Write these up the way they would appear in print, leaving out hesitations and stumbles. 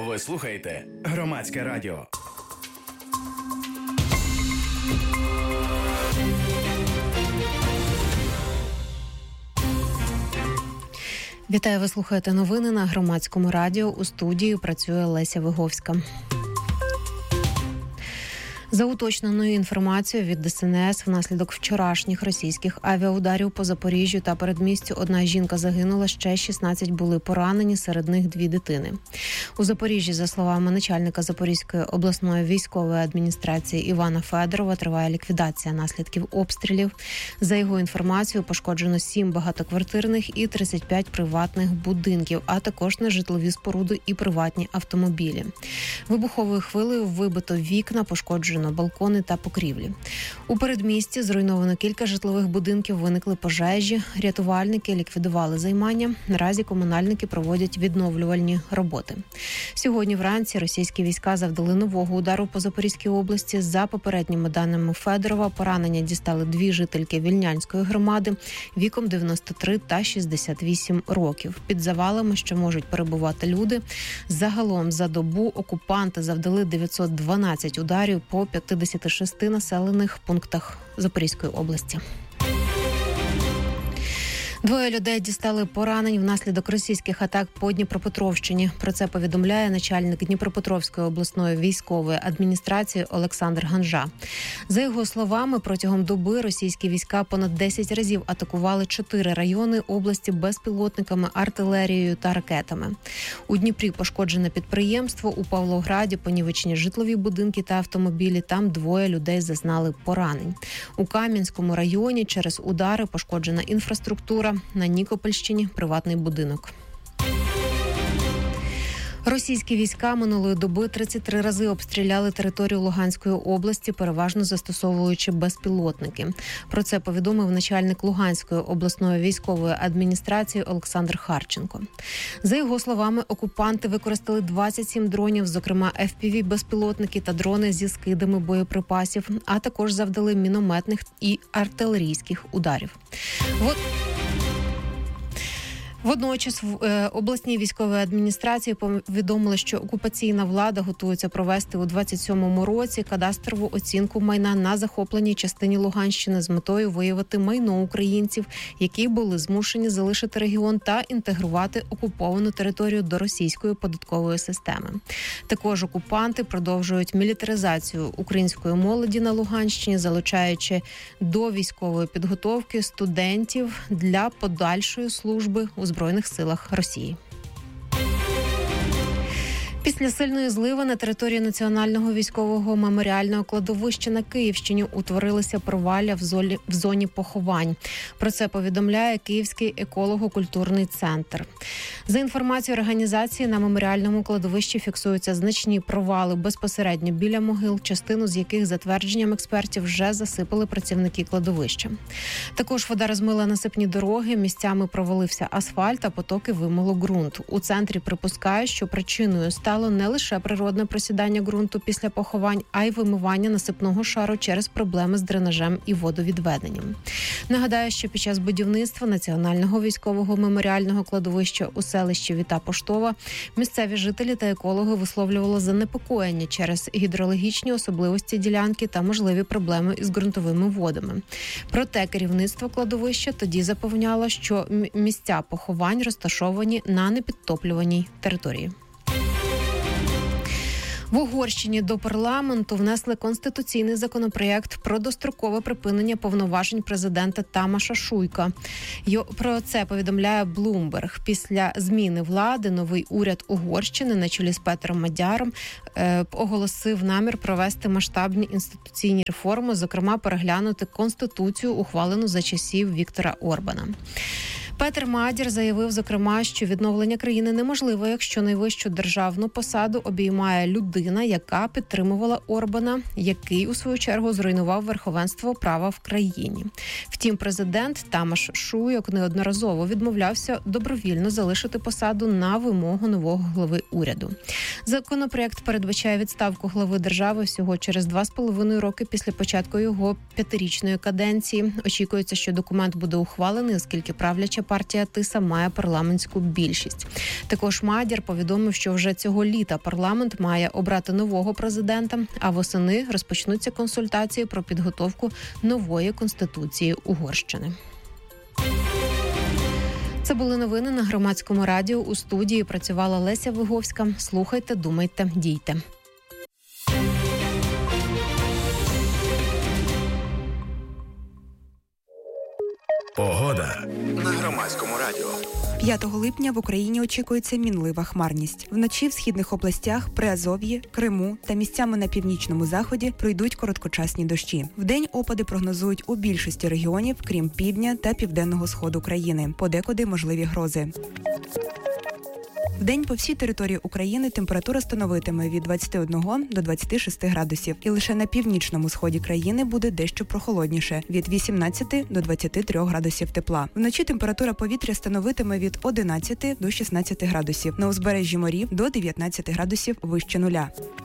Ви слухаєте Громадське радіо. Вітаю, ви слухаєте новини на Громадському радіо. У студії працює Леся Виговська. За уточненою інформацією від ДСНС, внаслідок вчорашніх російських авіаударів по Запоріжжю та передмістю одна жінка загинула, ще 16 були поранені, серед них 2 дитини. У Запоріжжі, за словами начальника Запорізької обласної військової адміністрації Івана Федорова, триває ліквідація наслідків обстрілів. За його інформацією, пошкоджено 7 багатоквартирних і 35 приватних будинків, а також нежитлові споруди і приватні автомобілі. Вибуховою хвилею вибито вікна, пошкоджено балкони та покрівлі. У передмісті зруйновано кілька житлових будинків, виникли пожежі, рятувальники ліквідували займання. Наразі комунальники проводять відновлювальні роботи. Сьогодні вранці російські війська завдали нового удару по Запорізькій області. За попередніми даними Федорова, поранення дістали 2 жительки Вільнянської громади віком 93 та 68 років. Під завалами ще можуть перебувати люди. Загалом за добу окупанти завдали 912 ударів по 56 населених пунктах Запорізької області. 2 людей дістали поранень внаслідок російських атак по Дніпропетровщині. Про це повідомляє начальник Дніпропетровської обласної військової адміністрації Олександр Ганжа. За його словами, протягом доби російські війська понад 10 разів атакували 4 райони області безпілотниками, артилерією та ракетами. У Дніпрі пошкоджене підприємство, у Павлограді понівечені житлові будинки та автомобілі. Там 2 людей зазнали поранень. У Кам'янському районі через удари пошкоджена інфраструктура. На Нікопольщині приватний будинок. Російські війська минулої доби 33 рази обстріляли територію Луганської області, переважно застосовуючи безпілотники. Про це повідомив начальник Луганської обласної військової адміністрації Олександр Харченко. За його словами, окупанти використали 27 дронів, зокрема FPV-безпілотники та дрони зі скидами боєприпасів, а також завдали мінометних і артилерійських ударів. Водночас в обласній військовій адміністрації повідомили, що окупаційна влада готується провести у 27-му році кадастрову оцінку майна на захопленій частині Луганщини з метою виявити майно українців, які були змушені залишити регіон та інтегрувати окуповану територію до російської податкової системи. Також окупанти продовжують мілітаризацію української молоді на Луганщині, залучаючи до військової підготовки студентів для подальшої служби у Збройних силах Росії. Після сильної зливи на території Національного військового меморіального кладовища на Київщині утворилися провалля в зоні поховань. Про це повідомляє Київський еколого-культурний центр. За інформацією організації, на меморіальному кладовищі фіксуються значні провали безпосередньо біля могил, частину з яких, за твердженням експертів, вже засипали працівники кладовища. Також вода розмила насипні дороги, місцями провалився асфальт, а потоки вимило ґрунт. У центрі припускають, що причиною стало не лише природне просідання ґрунту після поховань, а й вимивання насипного шару через проблеми з дренажем і водовідведенням. Нагадаю, що під час будівництва Національного військового меморіального кладовища у селищі Віта Поштова місцеві жителі та екологи висловлювали занепокоєння через гідрологічні особливості ділянки та можливі проблеми із ґрунтовими водами. Проте керівництво кладовища тоді запевняло, що місця поховань розташовані на непідтоплюваній території. В Угорщині до парламенту внесли конституційний законопроєкт про дострокове припинення повноважень президента Тамаша Шуйка. Про це повідомляє Bloomberg. Після зміни влади новий уряд Угорщини на чолі з Петером Мадяром оголосив намір провести масштабні інституційні реформи, зокрема переглянути конституцію, ухвалену за часів Віктора Орбана. Петер Мадяр заявив, зокрема, що відновлення країни неможливо, якщо найвищу державну посаду обіймає людина, яка підтримувала Орбана, який, у свою чергу, зруйнував верховенство права в країні. Втім, президент Тамаш Шуйок неодноразово відмовлявся добровільно залишити посаду на вимогу нового глави уряду. Законопроєкт передбачає відставку глави держави всього через 2,5 роки після початку його 5-річної каденції. Очікується, що документ буде ухвалений, оскільки правляча партія Тиса має парламентську більшість. Також Мадяр повідомив, що вже цього літа парламент має обрати нового президента, а восени розпочнуться консультації про підготовку нової конституції Угорщини. Це були новини на Громадському радіо. У студії працювала Леся Виговська. Слухайте, думайте, дійте. Погода на Громадському радіо. 5 липня в Україні очікується мінлива хмарність. Вночі в східних областях, Приазов'ї, Криму та місцями на північному заході пройдуть короткочасні дощі. Вдень опади прогнозують у більшості регіонів, крім півдня та південного сходу країни. Подекуди можливі грози. Вдень по всій території України температура становитиме від 21 до 26 градусів. І лише на північному сході країни буде дещо прохолодніше – від 18 до 23 градусів тепла. Вночі температура повітря становитиме від 11 до 16 градусів. На узбережжі морів – до 19 градусів вище нуля.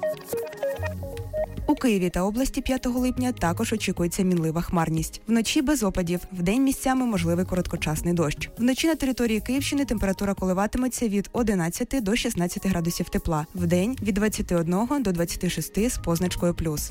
У Києві та області 5 липня також очікується мінлива хмарність. Вночі без опадів, вдень місцями можливий короткочасний дощ. Вночі на території Київщини температура коливатиметься від 11 до 16 градусів тепла. Вдень – від 21 до 26 з позначкою плюс.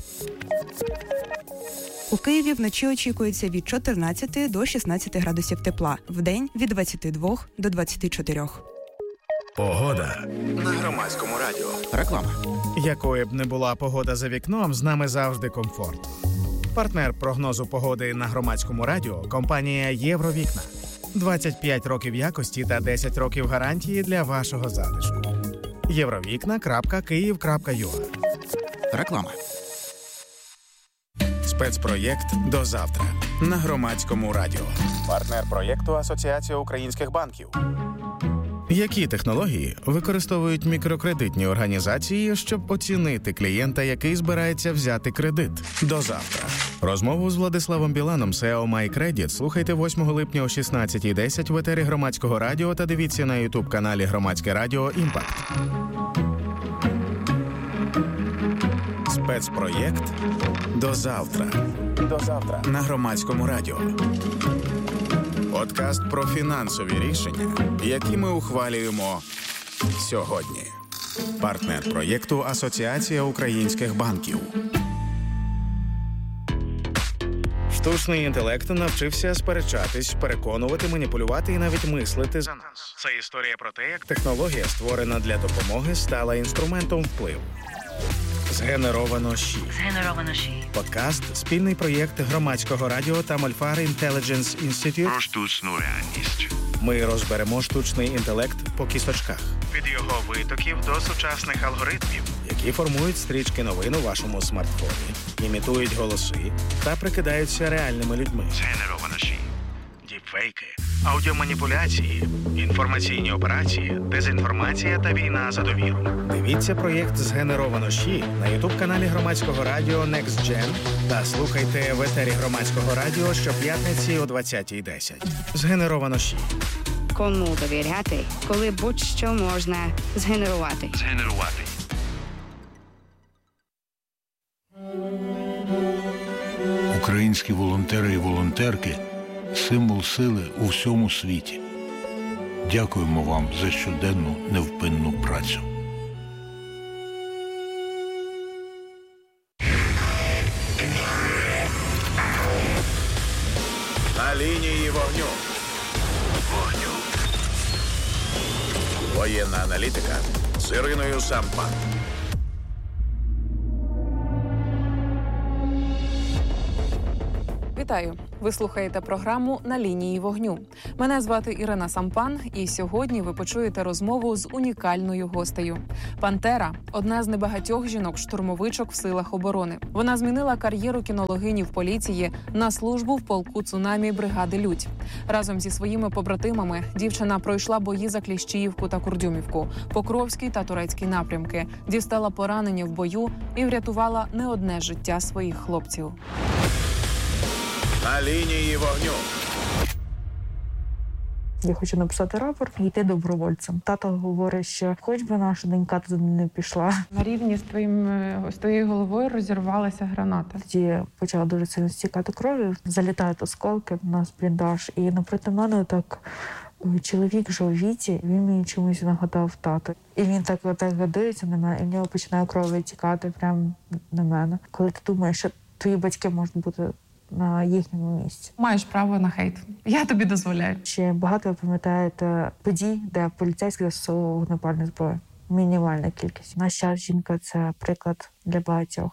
У Києві вночі очікується від 14 до 16 градусів тепла. Вдень – від 22 до 24. Погода на Громадському радіо. Реклама. Якою б не була погода за вікном, з нами завжди комфорт. Партнер прогнозу погоди на Громадському радіо – компанія «Євровікна». 25 років якості та 10 років гарантії для вашого затишку. Євровікна.Київ.ua. Реклама. Спецпроєкт «До завтра» на Громадському радіо. Партнер проєкту Асоціація українських банків. Які технології використовують мікрокредитні організації, щоб оцінити клієнта, який збирається взяти кредит? До завтра. Розмову з Владиславом Біланом, SEO MyCredit, слухайте 8 липня о 16:10 в етері Громадського радіо та дивіться на YouTube-каналі Громадське радіо «Імпакт». Спецпроєкт «До завтра». До завтра на Громадському радіо. Подкаст про фінансові рішення, які ми ухвалюємо сьогодні. Партнер проєкту Асоціація українських банків. Штучний інтелект навчився сперечатись, переконувати, маніпулювати і навіть мислити за нас. Це історія про те, як технологія, створена для допомоги, стала інструментом впливу. Згенеровано ЩІ. Подкаст – спільний проєкт Громадського радіо та Мольфар Intelligence Institute про штучну реальність. Ми розберемо штучний інтелект по кісточках. Від його витоків до сучасних алгоритмів, які формують стрічки новин у вашому смартфоні, імітують голоси та прикидаються реальними людьми. Згенеровано ЩІ. Діпфейки, аудіоманіпуляції, інформаційні операції, дезінформація та війна за довіру. Дивіться проєкт «Згенеровано ЩІ» на YouTube-каналі Громадського радіо Next Gen та слухайте в етері Громадського радіо щоп'ятниці о 20:10. «Згенеровано ЩІ». Кому довіряти, коли будь-що можна згенерувати. Згенерувати. Українські волонтери і волонтерки – символ сили у всьому світі. Дякуємо вам за щоденну невпинну працю. На лінії вогню. Воєнна аналітика з Іриною Сампан. Вітаю! Ви слухаєте програму «На лінії вогню». Мене звати Ірина Сампан, і сьогодні ви почуєте розмову з унікальною гостею. Пантера – одна з небагатьох жінок-штурмовичок в силах оборони. Вона змінила кар'єру кінологині в поліції на службу в полку «Цунамі» бригади «Людь». Разом зі своїми побратимами дівчина пройшла бої за Кліщіївку та Курдюмівку, Покровський та Турецький напрямки, дістала поранення в бою і врятувала не одне життя своїх хлопців. На лінії вогню. Я хочу написати рапорт і йти добровольцем. Тато говорить, що хоч би наша донька туди не пішла. На рівні з твоєю головою розірвалася граната. Тоді почала дуже сильно стікати кров'ю, залітають осколки в нас бліндаж. І напроти мене так Чоловік вже у віці, він мені чомусь нагадав тату. І він так дивиться на мене, і в нього починає кров витікати прямо на мене. Коли ти думаєш, що твої батьки можуть бути на їхньому місці. Маєш право на хейт. Я тобі дозволяю. Чи багато ви пам'ятаєте подій, де поліцейський застосовував вогнепальну зброю? Мінімальна кількість. На час жінка – це приклад для багатьох.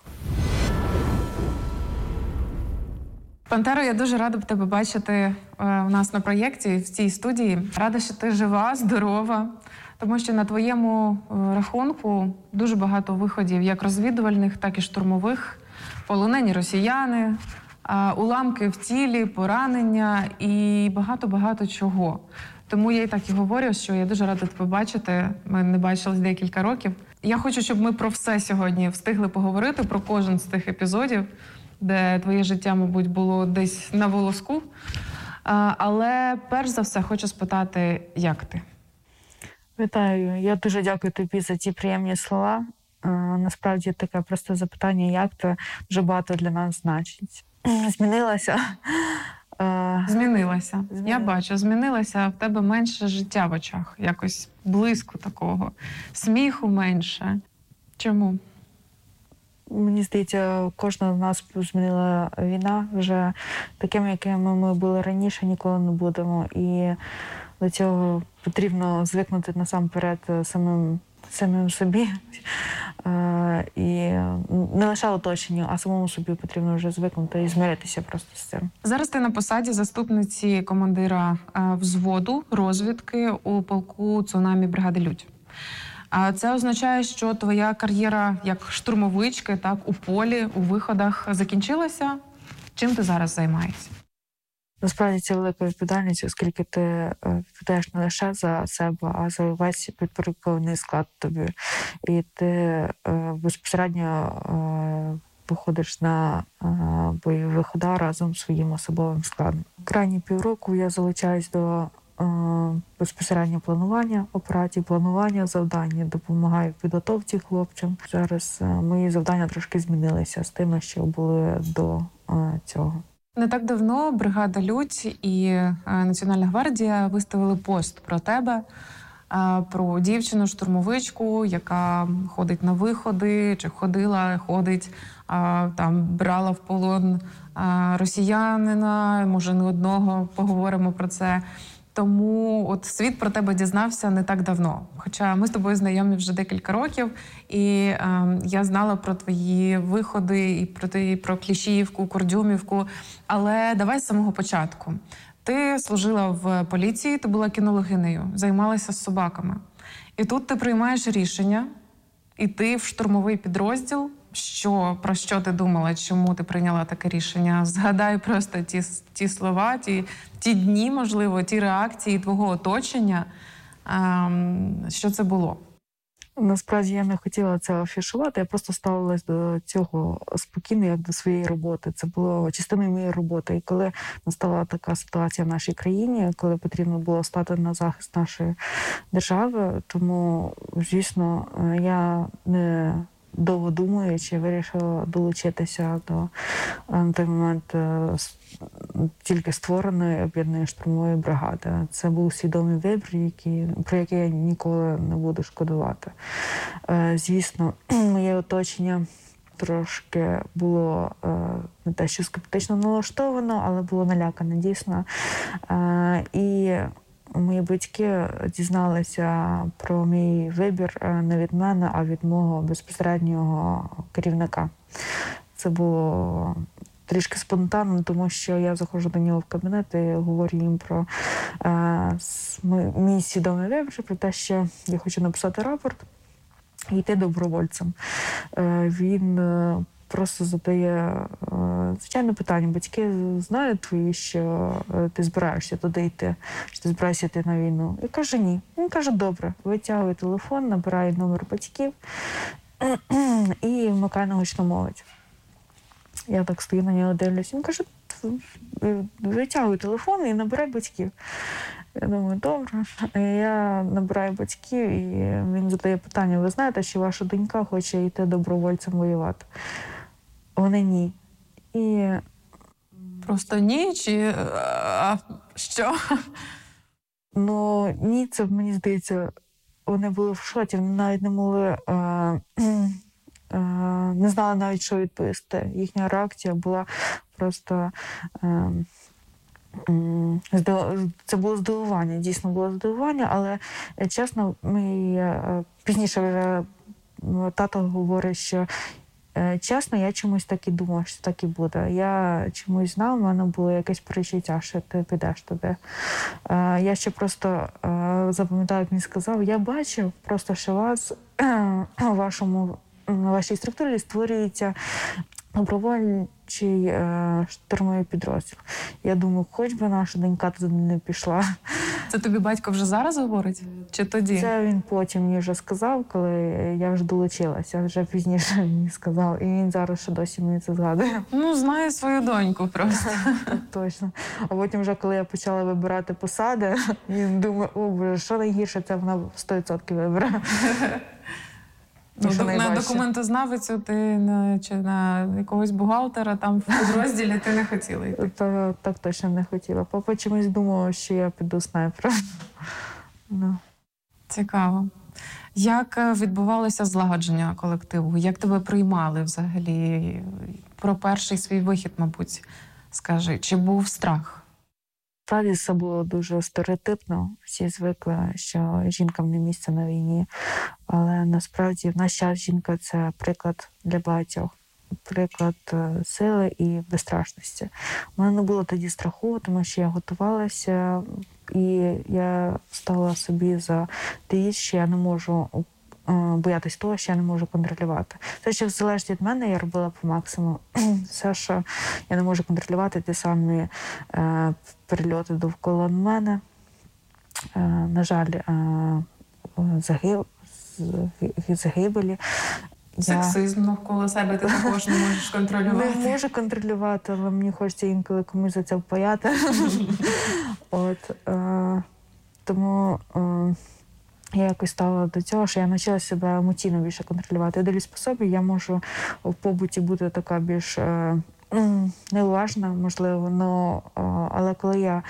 Пантеро, я дуже рада тебе бачити у нас на проєкті, в цій студії. Рада, що ти жива, здорова, тому що на твоєму рахунку дуже багато виходів, як розвідувальних, так і штурмових, полонені росіяни, уламки в тілі, поранення і багато-багато чого. Тому я і так і говорю, що я дуже рада тебе бачити. Ми не бачились декілька років. Я хочу, щоб ми про все сьогодні встигли поговорити, про кожен з тих епізодів, де твоє життя, мабуть, було десь на волоску. Але перш за все хочу спитати, як ти? Вітаю. Я дуже дякую тобі за ті приємні слова. Насправді таке просте запитання, як ти, вже багато для нас значить. Змінилася. Змінилася. Я бачу, змінилася. В тебе менше життя в очах. Якось близько такого. Сміху менше. Чому? Мені здається, кожна з нас змінила війна. Вже такими, якими ми були раніше, ніколи не будемо. І до цього потрібно звикнути насамперед самим собі. І не лише оточенню, а самому собі потрібно вже звикнути і змиритися просто з цим. Зараз ти на посаді заступниці командира взводу розвідки у полку «Цунамі» бригади «Людь». А це означає, що твоя кар'єра як штурмовички, так, у полі, у виходах закінчилася? Чим ти зараз займаєшся? Насправді це велика відповідальність, оскільки ти відповідаєш не лише за себе, а за весь підпорядкований склад тобі. І ти безпосередньо виходиш на бойові виходи разом з своїм особовим складом. Крайні півроку я залучаюсь до безпосередньо планування операцій, планування завдань, допомагаю в підготовці хлопцям. Зараз мої завдання трошки змінилися з тими, що були до цього. Не так давно бригада «Людь» і Національна гвардія виставили пост про тебе, про дівчину-штурмовичку, яка ходить на виходи, чи ходить, там брала в полон росіянина, може не одного, поговоримо про це. Тому от світ про тебе дізнався не так давно. Хоча ми з тобою знайомі вже декілька років, і я знала про твої виходи, і про Кліщіївку, Курдюмівку. Але давай з самого початку. Ти служила в поліції, ти була кінологинею, займалася з собаками. І тут ти приймаєш рішення іти в штурмовий підрозділ. Про що ти думала, чому ти прийняла таке рішення? Згадай просто ті слова, ті дні, можливо, ті реакції твого оточення. Що це було? Насправді я не хотіла це афішувати, я просто ставилась до цього спокійно, як до своєї роботи. Це було частиною моєї роботи. І коли настала така ситуація в нашій країні, коли потрібно було стати на захист нашої держави, тому, звісно, я не довго думаючи, вирішила долучитися до на той момент тільки створеної об'єднаної штурмової бригади. Це був свідомий вибір, про який я ніколи не буду шкодувати. Звісно, моє оточення трошки було не те, що скептично налаштовано, але було налякане дійсно. І мої батьки дізналися про мій вибір не від мене, а від мого безпосереднього керівника. Це було трішки спонтанно, тому що я заходжу до нього в кабінет і говорю їм про мій свідомий вибір, про те, що я хочу написати рапорт і йти добровольцем. Він просто задає звичайне питання. Батьки знають твої, що ти збираєшся туди йти, що ти збираєшся йти на війну. Я кажу, ні. Він каже, добре. Витягує телефон, набирає номер батьків і вмикає на гучномовець. Я так стою на нього, дивлюсь. Він каже, витягуй телефон і набирай батьків. Я думаю, добре. Я набираю батьків, і він задає питання, ви знаєте, що ваша донька хоче йти добровольцем воювати? Вони ні. І просто ні? Чи що? Ну, ні, це, мені здається, вони були в шоці, вони навіть не могли, не знали навіть, що відповісти. Їхня реакція була просто, це було здивування, дійсно було здивування, але, чесно, пізніше вже тато говорить, що чесно, я чомусь так і думав, що так і буде. Я чомусь знав, в мене було якесь перечуття, що ти підеш туди. Я ще просто запам'ятаю, як він сказав, я бачив просто, що вас на вашій структурі створюється добровольчий штурмовий підрозділ. Я думаю, хоч би наша донька туди не пішла. Це тобі батько вже зараз говорить? Чи тоді? Це він потім мені вже сказав, коли я вже долучилася, вже пізніше мені сказав. І він зараз ще досі мені це згадує. Ну, знає свою доньку просто. Так, точно. А потім вже, коли я почала вибирати посади, він думає, о, боже, що найгірше, це вона 100% вибере. На документознавицю ти чи на якогось бухгалтера там в підрозділі ти не хотіла йти? Так точно не хотіла. Папа чомусь думав, що я піду снайпером. Цікаво. Як відбувалося злагодження колективу? Як тебе приймали взагалі? Про перший свій вихід, мабуть, скажи. Чи був страх? Справді це було дуже стереотипно. Всі звикли, що жінкам не місце на війні. Але насправді в наш час жінка – це приклад для багатьох. Приклад сили і безстрашності. У мене не було тоді страху, тому що я готувалася, і я ставила собі за девіз, що я не можу боятись того, що я не можу контролювати. Все, що залежить від мене, я робила по максимуму. Все, що я не можу контролювати, ті самі перельоти довкола мене. На жаль, загибелі. Сексизм навколо себе ти також не можеш контролювати. Не можу контролювати, але мені хочеться інколи комусь за це впаяти. Тому я якось стала до цього, що я навчилася себе емоційно більше контролювати. Я дивлюсь по собі, я можу в побуті бути така більш неуважна, можливо, але коли я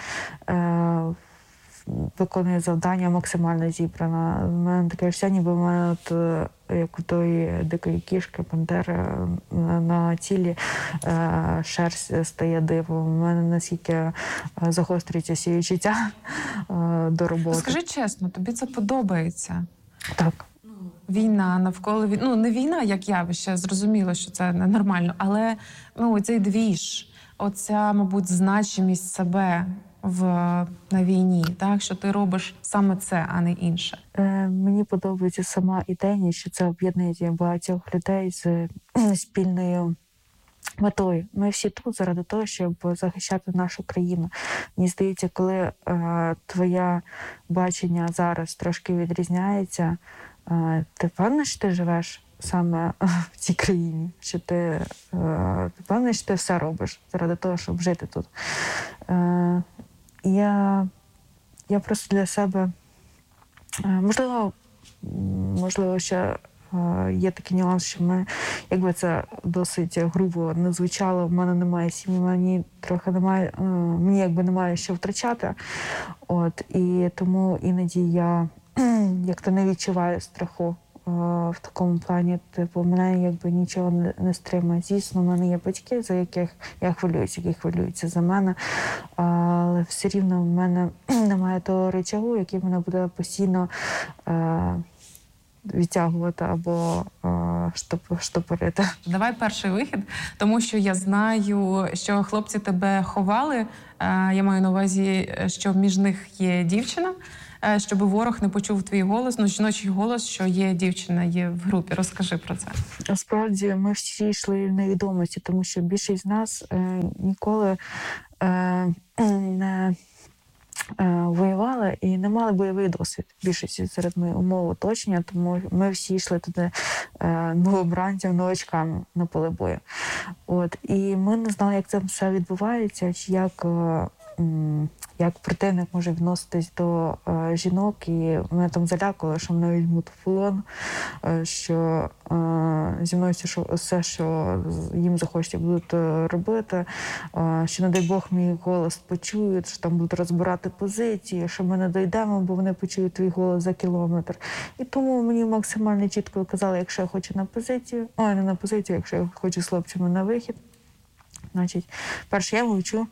виконую завдання, максимально зібрана. У мене таке все, ніби в мене, як у тої дикої кішки, пантери, на тілі шерсть стає дивом. У мене наскільки загострюються всі відчуття до роботи. Скажи чесно, тобі це подобається? Так. Війна навколо не війна як явище, зрозуміло, що це ненормально, але цей двіж, оця, мабуть, значимість себе на війні, так, що ти робиш саме це, а не інше. Мені подобається сама ідея, що це об'єднує багатьох людей з спільною метою. Ми всі тут заради того, щоб захищати нашу країну. Мені здається, коли твоє бачення зараз трошки відрізняється, ти певна, що ти живеш саме в цій країні? Що ти певна, що ти все робиш заради того, щоб жити тут? Я просто для себе, можливо, ще є такий нюанс, що якби це досить грубо не звучало, в мене немає сім'ї, мені якби немає що втрачати. І тому іноді я як-то не відчуваю страху в такому плані, мене якби нічого не стримує. Звісно, в мене є батьки, за яких я хвилююся, які хвилюються за мене, але все рівно в мене немає того рычагу, який мене буде постійно відтягувати або штопорити. Давай перший вихід, тому що я знаю, що хлопці тебе ховали, я маю на увазі, що між них є дівчина, щоб ворог не почув твій голос, жіночий голос, що є дівчина, є в групі. Розкажи про це. Насправді, ми всі йшли в невідомості, тому що більшість з нас ніколи не воювали і не мали бойовий досвід. Більшості серед умов оточення, тому ми всі йшли туди новобранцям, новачками на поле бою. І ми не знали, як це все відбувається, чи як як противник може відноситись до жінок, і мене там залякало, що мене візьмуть в полон, що зі мною все, що їм захочуть, будуть робити, що, не дай Бог, мій голос почують, що там будуть розбирати позиції, що ми не дійдемо, бо вони почують твій голос за кілометр. І тому мені максимально чітко казали, якщо я хочу на позицію, не на позицію, якщо я хочу з хлопцями на вихід, значить, перше, я мовчу.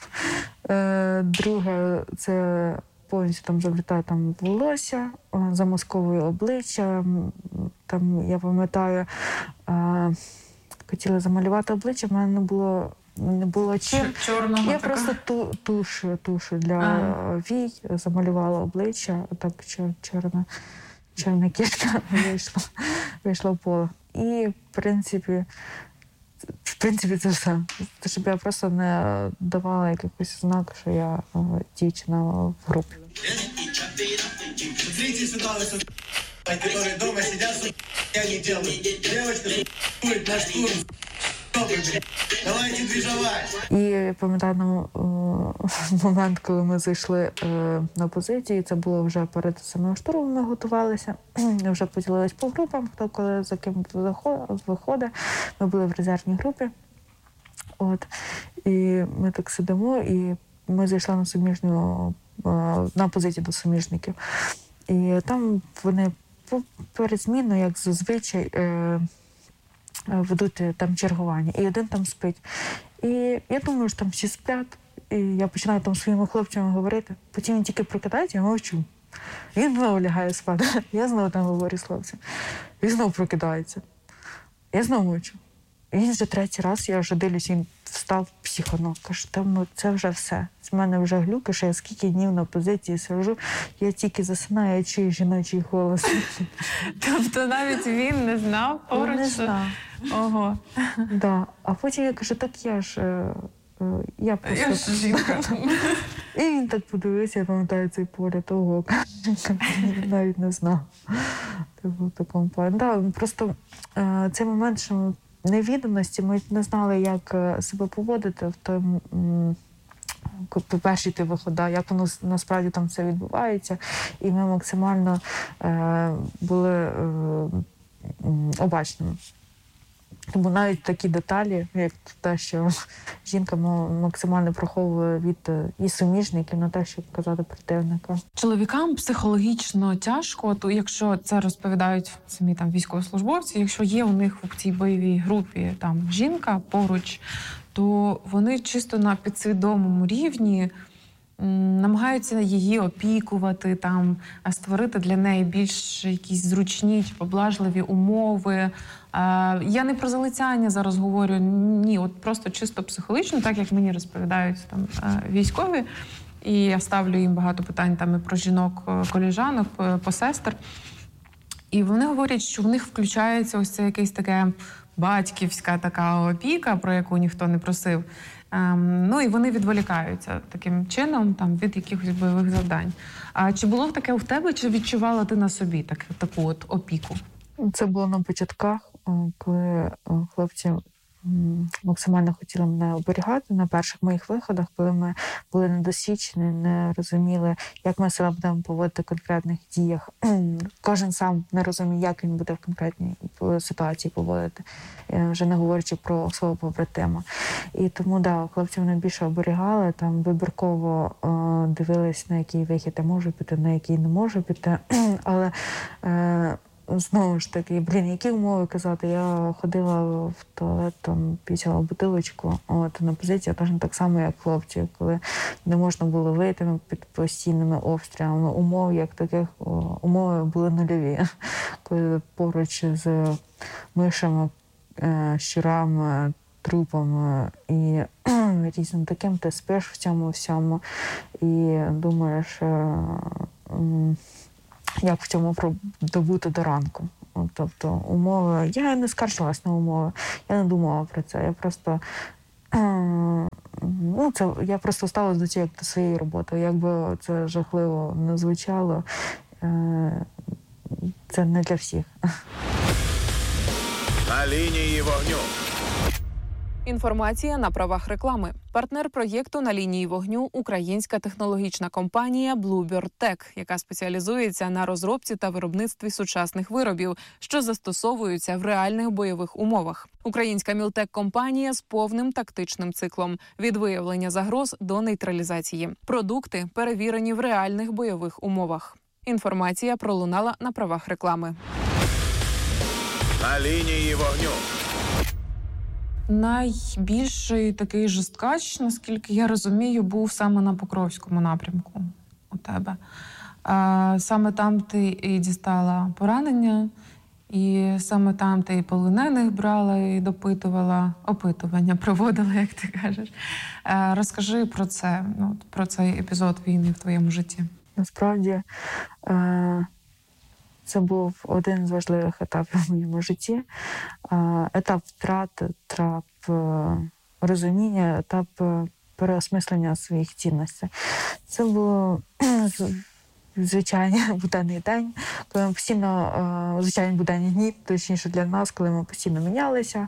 Друге, це повністю там заплітаю там волосся, замасковую обличчя. Там, я пам'ятаю, хотіла замалювати обличчя, в мене не було чим. Чорного я просто тушу для вій замалювала обличчя, так чорна кішка вийшла в поле. І, в принципі, це все. Щоб я просто не давала якийсь знак, що я дівчина в групі. І пам'ятаю момент, коли ми зайшли на позиції, це було вже перед самим штурмом, ми готувалися, вже поділились по групам, хто коли за ким виходить. Ми були в резервній групі. І ми так сидимо, і ми зайшли на позицію до суміжників. І там вони перед зміною, як зазвичай, ведуть там чергування, і один там спить. І я думаю, що там всі сплять, і я починаю там своїми хлопцями говорити. Потім він тільки прокидається, я мовчу. Він знову лягає спати. Я знову там говорю з хлопцем. Він знову прокидається. Я знову мовчу. І він вже третій раз, я вже дивлюсь, він встав психанув. Каже, це вже все. З мене вже глюки, що я скільки днів на позиції сиджу, я тільки засинаю, я чую жіночий голос. Тобто навіть він не знав поруч? Не знав. Ого. Да. А потім я кажу, так я ж жінка. І він так подивився, я пам'ятаю цей погляд, ого, навіть не знав. Це був в такому плані. Да, просто цей момент, що невідомості, ми не знали, як себе поводити в тому, перший виходу, як воно насправді там все відбувається. І ми максимально були обачними. Тому навіть такі деталі, як те, що жінка максимально приховує від і суміжників на те, щоб казати противника. Чоловікам психологічно тяжко, то якщо це розповідають самі там військовослужбовці, якщо є у них в цій бойовій групі там жінка поруч, то вони чисто на підсвідомому рівні намагаються її опікувати, там, створити для неї більш якісь зручні чи поблажливі умови. Я не про залицяння зараз говорю, ні, от просто чисто психологічно, так як мені розповідають там військові, і я ставлю їм багато питань там і про жінок, колежанок, посестер. І вони говорять, що в них включається ось це якесь таке батьківська така опіка, про яку ніхто не просив. Ну і вони відволікаються таким чином там, від якихось бойових завдань. А чи було таке в тебе, чи відчувала ти на собі таку от опіку? Це було на початках, коли хлопці максимально хотіли мене оберігати на перших моїх виходах, коли ми були недосвідчені, не розуміли, як ми себе будемо поводити в конкретних діях. Кожен сам не розуміє, як він буде в конкретній ситуації поводити, вже не говорячи про свого побратима. І тому, да, хлопці мене більше оберігали, там вибірково дивились, на який вихід я можу піти, на який не можу піти. Але знову ж таки, які умови казати? Я ходила в туалет, там, пісяла бутилочку, на позиції точно так само, як хлопці, коли не можна було вийти під постійними обстрілами. Умов, як таких, умови були нульові. Коли поруч з мишами, щурами, трупами і різним таким, ти спиш в цьому всьому і думаєш, як в цьому добути до ранку. Тобто умови... Я не скаржилась на умови, я не думала про це. Я просто... я просто ставилась до цього як до своєї роботи. Якби це жахливо не звучало, це не для всіх. На лінії вогню. Інформація на правах реклами. Партнер проєкту «На лінії вогню» – українська технологічна компанія Bluebird Tech, яка спеціалізується на розробці та виробництві сучасних виробів, що застосовуються в реальних бойових умовах. Українська мілтек-компанія з повним тактичним циклом – від виявлення загроз до нейтралізації. Продукти перевірені в реальних бойових умовах. Інформація пролунала на правах реклами. На лінії вогню. Найбільший такий жорсткач, наскільки я розумію, був саме на Покровському напрямку у тебе. Саме там ти і дістала поранення, і саме там ти і полонених брала, і допитувала, опитування проводила, як ти кажеш. Розкажи про це, про цей епізод війни в твоєму житті. Насправді, це був один з важливих етапів в моєму житті. Етап втрати, етап розуміння, етап переосмислення своїх цінностей. Це було звичайний буденний день, коли ми постійно, звичайні буденні дні, точніше для нас, коли ми постійно мінялися,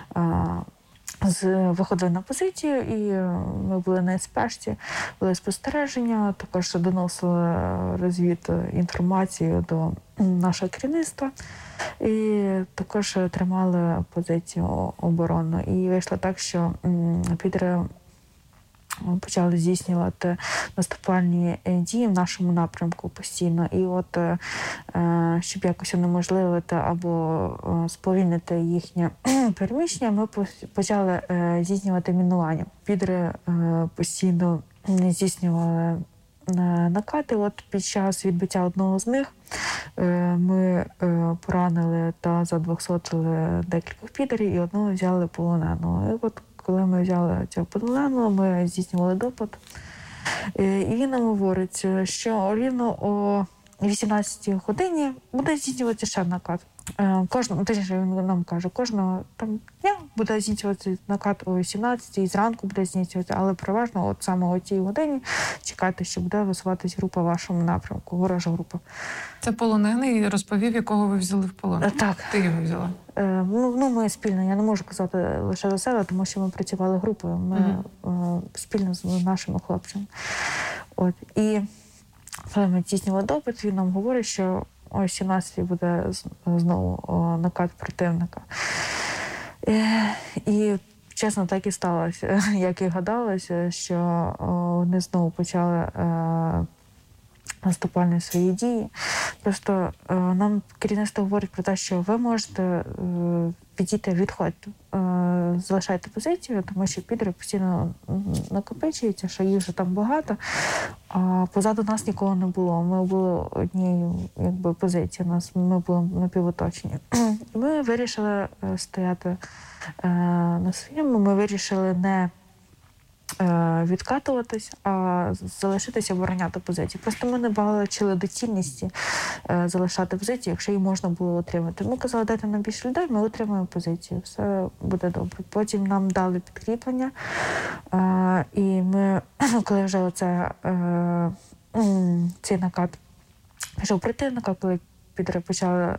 виходили на позицію, і ми були на спешці, були спостереження, також доносили інформацію до нашого керівництва і також тримали позицію оборонну. І вийшло так, що підри почали здійснювати наступальні дії в нашому напрямку постійно. І от, щоб якось унеможливити або сповільнити їхнє переміщення, ми почали здійснювати мінування. Підри постійно здійснювали накати. От під час відбиття одного з них ми поранили та задвохсотили декількох підерів і одного взяли полоненого. І от коли ми взяли цього полоненого, ми здійснювали допит. І він нам говорить, що рівно о 18-й годині буде здійснюватися ще накат. Він нам каже, кожного дня буде здійснюватися накат о 18-й, зранку буде здійснюватися, але переважно от саме о тій годині чекайте, що буде висуватись група в вашому напрямку, ворожа група. Це полонений розповів, якого ви взяли в полон? Так. Ти його взяла? Ми спільно, я не можу казати лише за себе, тому що ми працювали групою, ми спільно з нашими хлопцями. От. І коли ми здійснювали допит, він нам говорить, що о 17-й буде знову накат противника. І чесно, так і сталося, як і гадалося, що вони знову почали наступальні свої дії. Просто нам керівництво говорить про те, що ви можете підійти, відходьте, залишайте позицію, тому що підри постійно накопичуються, що їх вже там багато, а позаду нас нікого не було. Ми були однією позицією, ми були напівоточені. Ми вирішили стояти на своєму, ми вирішили не відкатуватись, а залишитися обороняти позиції. Просто ми не бачили доцільності залишати позицію, якщо її можна було отримати. Ми казали, дайте нам більше людей, ми отримаємо позицію, все буде добре. Потім нам дали підкріплення, і ми, коли вже цей накат пішов противника, коли підри почали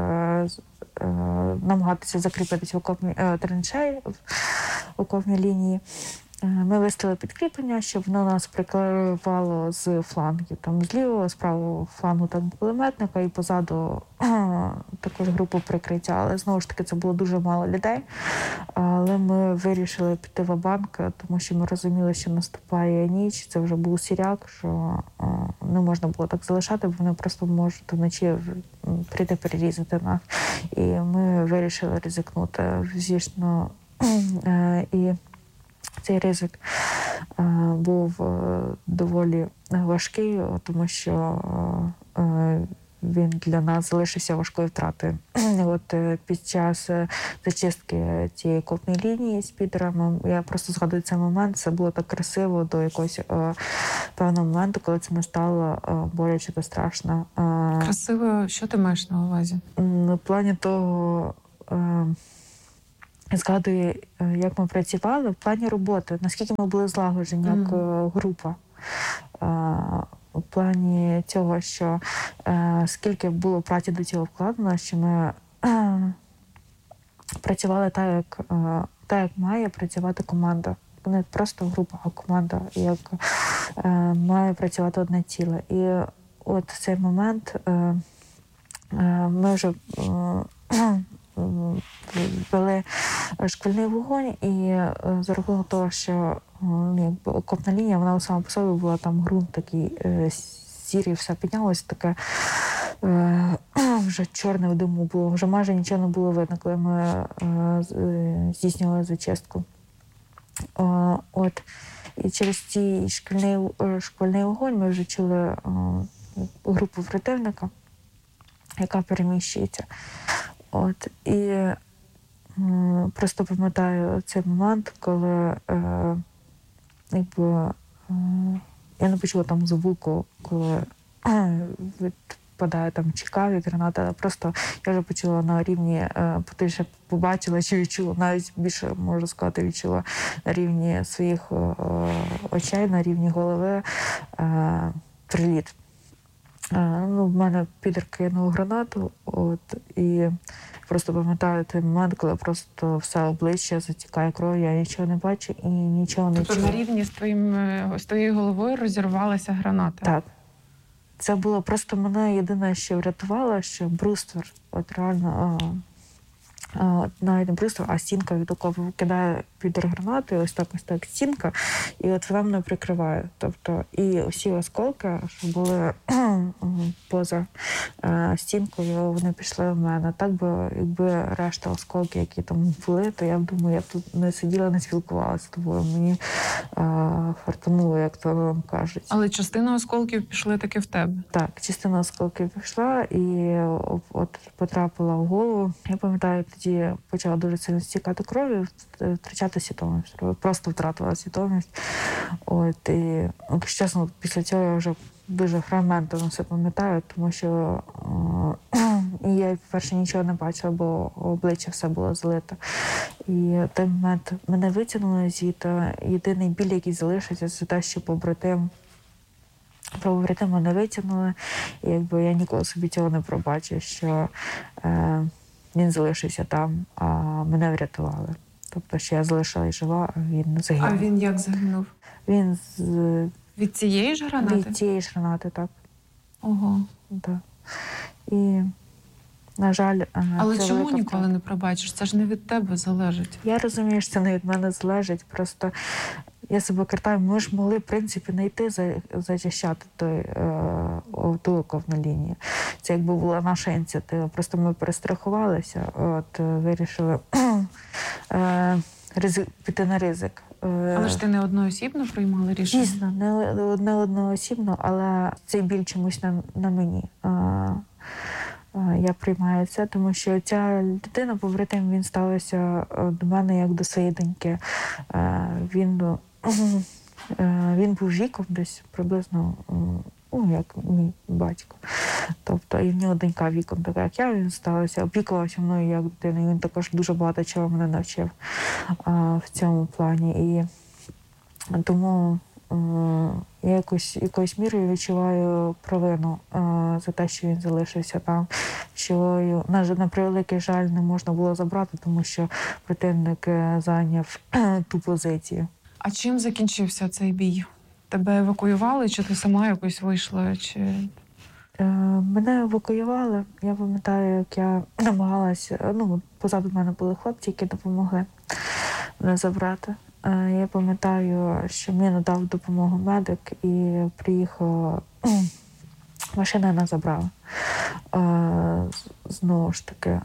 намагатися закріпитися в окопній траншеї, в окопній лінії, ми виставили підкріплення, щоб воно нас прикривало з флангів. Там з лівого, з правого флангу там кулеметника і позаду також групу прикриття. Але знову ж таки це було дуже мало людей. Але ми вирішили піти ва-банк, тому що ми розуміли, що наступає ніч. Це вже був сіряк, що не можна було так залишати, бо вони просто можуть вночі прийти перерізати нас. І ми вирішили ризикнути. Звісно, і цей ризик був доволі важкий, тому що він для нас залишився важкою втратою. От під час зачистки цієї окопної лінії з підерами, я просто згадую цей момент, це було так красиво до якогось певного моменту, коли це не стало боляче та страшно. Красиво, що ти маєш на увазі? В плані того, згадую, як ми працювали в плані роботи, наскільки ми були злагоджені як група. В плані цього, що скільки було праці до цього вкладено, що ми працювали так, як так, як має працювати команда. Не просто група, а команда, як має працювати одне ціле. І от в цей момент ми вже вели шкільний вогонь, і за рахунок того, що якби окопна лінія, вона сама по собі була, там ґрунт такий сірий, все піднялося, таке вже чорне в диму було, вже майже нічого не було видно, коли ми здійснювали зачистку. От. І через цей шкільний вогонь ми вже чули групу противника, яка переміщується. От. І просто пам'ятаю цей момент, коли я не почула там звуку, коли відпадає там чека від гранати, але просто я вже почула на рівні, потім побачила чи відчула, навіть більше, можу сказати, відчула на рівні своїх очей, на рівні голови приліт. В мене підер кинув гранату, і просто пам'ятаю той момент, коли просто все обличчя затікає кров'ю, я нічого не бачу і нічого не чую. Тобто на рівні з твоєю головою розірвалася граната? Так. Це було просто мене єдине, що врятувало, що бруствер, от реально, навіть не бруствер, а стінка від окопу кидає під гранату, ось так стінка, і от вона мене прикриває. Тобто і всі осколки, що були поза стінкою, вони пішли в мене. Так би, якби решта осколки, які там були, то я б думаю, я б тут не сиділа, не спілкувалася з тобою. Мені фартануло, як то вам кажуть. Але частина осколків пішли таки в тебе? Так, частина осколків пішла і от потрапила в голову. Я пам'ятаю, тоді почала дуже сильно стікати кров'ю, втрачати свідомість. Просто втратила свідомість. От, і, якщо чесно, після цього я вже дуже фрагментарно все пам'ятаю, тому що я, по-перше, нічого не бачила, бо обличчя все було залите. І в той момент мене витягнули звідти. Єдиний біль, який залишився, це те, що побратим мене витягнули. І якби я ніколи собі цього не пробачив, що він залишився там, а мене врятували. Тобто, що я залишилась жива, а він загинув. А він як загинув? Він від цієї ж гранати? Від цієї ж гранати, так. Ого. Так. І, на жаль, але чому ніколи не пробачиш? Це ж не від тебе залежить. Я розумію, що це не від мене залежить. Просто я себе картаю, ми ж могли, в принципі, не йти зачищати ту окопну лінію. Це якби була наша ініціатива. Просто ми перестрахувалися, вирішили піти на ризик. Але ж ти не одноосібно приймала рішення? Дійсно, не одноосібно, але цей біль чомусь на мені. Я приймаю це, тому що ця дитина, побратим, він ставився до мене як до своєї доньки. Він був віком десь приблизно, як мій батько. Тобто, і в нього донька віком така, як я, він ставився, опікувався мною як дитина. І він також дуже багато чого мене навчив в цьому плані. І тому я якоюсь мірою відчуваю провину за те, що він залишився там, що на превеликий жаль не можна було забрати, тому що противник зайняв ту позицію. А чим закінчився цей бій? Тебе евакуювали, чи ти сама якось вийшла? Мене евакуювали. Я пам'ятаю, як я намагалася, позаду мене були хлопці, які допомогли мене забрати. Я пам'ятаю, що мені надав допомогу медик, і приїхала машина, не забрала. Знову ж таки,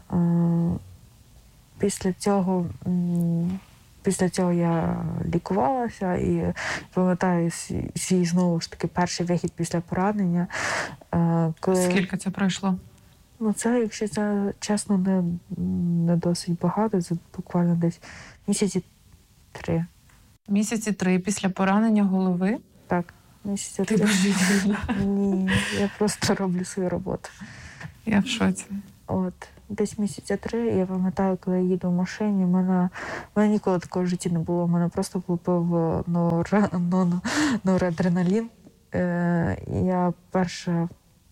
після цього я лікувалася і пам'ятаю свій знову ж таки перший вихід після поранення. Скільки це пройшло? Це, якщо це чесно, не досить багато, це буквально десь місяці 3. Місяці 3 після поранення голови? Так, місяці 3. Ти божевільна? Ні, я просто роблю свою роботу. Я в шоці. Десь місяця 3, я пам'ятаю, коли я їду в машині, мене ніколи такого в житті не було. Мене просто влупив норадреналін. Я перша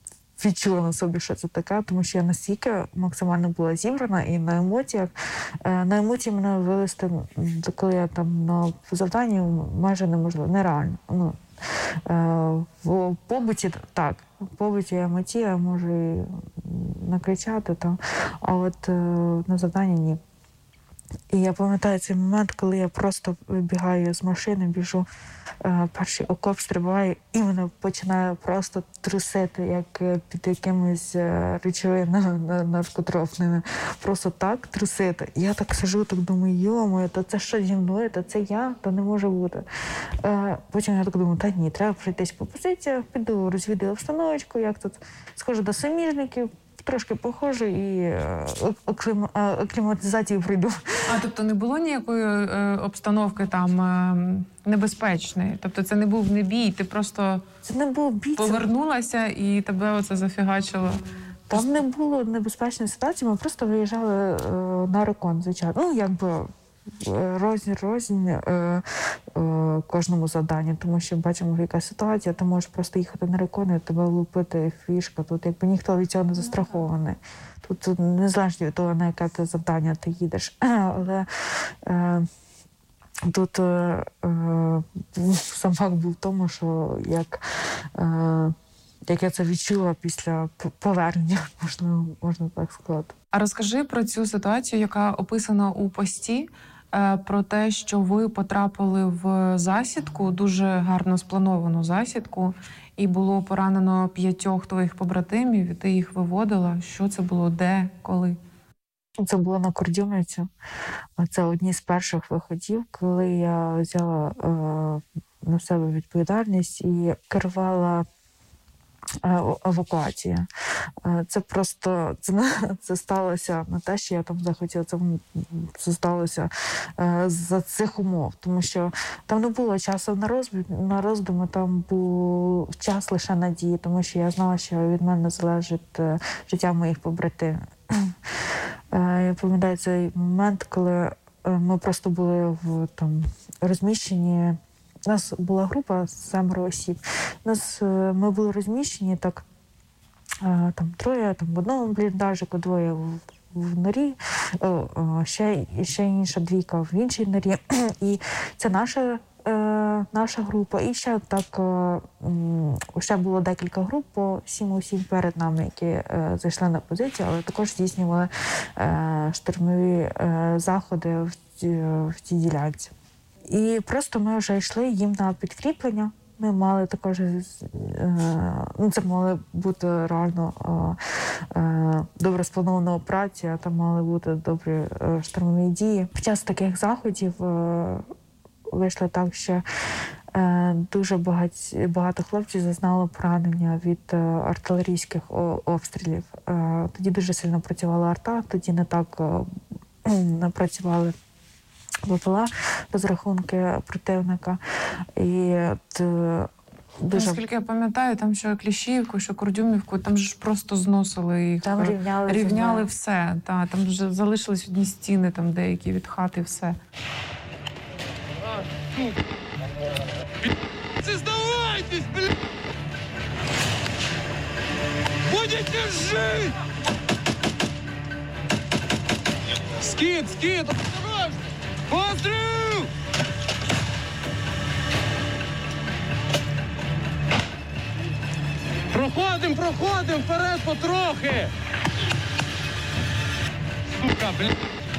відчула на собі, що це таке, тому що я настільки максимально була зібрана і на емоціях. На емоції мене вивести, коли я там на завданні, майже неможливо, нереально. Ну, в побуті так, в побуті я емоції, я можу і накричати, там, а от на завданні ні. І я пам'ятаю цей момент, коли я просто вибігаю з машини, біжу, перший окоп стрибаю, і мене починає просто трусити, як під якимись речовинами наркотропними. Просто так трусити. Я так сижу, так думаю, йо-моє, та це що зі мною, та це я, та не може бути. Потім я так думаю, та ні, треба пройтись по позиціях, піду розвідаю обстановочку, як тут, схожу до суміжників, трошки похожу і акліматизацію пройду. А тобто не було ніякої обстановки там небезпечної? Тобто це не був не бій, ти просто це не був бій, повернулася і тебе оце зафігачило? Там не було небезпечної ситуації, ми просто виїжджали на рекон, звичайно. Ну, якби рознь кожному завданню, тому що бачимо, яка ситуація, ти можеш просто їхати на рекон і тебе лупити фішка. Тут якби ніхто від цього не застрахований. Тут незалежно від того, на яке ти завдання ти їдеш. Але тут сам факт був в тому, що як я це відчула після повернення, можна так сказати. А розкажи про цю ситуацію, яка описана у пості, про те, що ви потрапили в засідку, дуже гарно сплановану засідку, і було поранено 5 твоїх побратимів, і ти їх виводила. Що це було, де, коли? Це було на Курдюмівці. Це одні з перших виходів, коли я взяла на себе відповідальність і керувала евакуація. Це просто, це сталося не те, що я там захотіла, це сталося за цих умов, тому що там не було часу на роздуми, там був час лише надії, тому що я знала, що від мене залежить життя моїх побратимів. Я пам'ятаю цей момент, коли ми просто були розміщені. У нас була група з 7 осіб. Ми були розміщені так, там 3, там в одному бліндажику, 2 в норі, ще інша 2 в іншій норі. І це наша група. І ще було декілька груп по 7 осіб перед нами, які зайшли на позицію, але також здійснювали штурмові заходи в цій ділянці. І просто ми вже йшли їм на підкріплення. Ми мали також, це мали бути реально добре спланована операція, там мали бути добрі штурмові дії. Під час таких заходів вийшло так, що дуже багато хлопців зазнало поранення від артилерійських обстрілів. Тоді дуже сильно працювала арта, тоді не так напрацювали БПЛА, розрахунки противника. І дуже... Наскільки я пам'ятаю, там що Кліщіївку, що Курдюмівку, там ж просто зносили їх. Там рівняли все. Там вже залишились одні стіни, там деякі від хати, все. Здавайтесь, блядь! Будете жить! Скид! Осторожно! Постріл! Проходим вперед потрохи! Сука, блядь!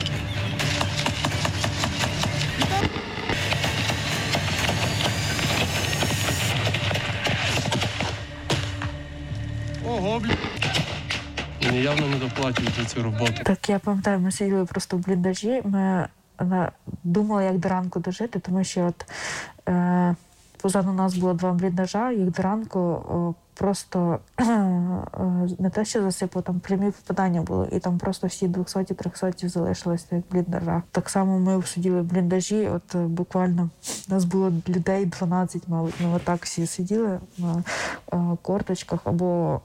Ого, блядь! Мені явно не доплачують за цю роботу. Так, я пам'ятаю, ми сиділи просто в бліндажі, ми думали, як до ранку дожити, тому що позаду нас було 2 бліндажа, їх до ранку просто не те, що засипало, там прямі попадання були, і там просто всі 200-300 залишились в тих бліндажах. Так само ми сиділи в бліндажі, от буквально нас було людей 12, мабуть, ми отак всі сиділи на корточках або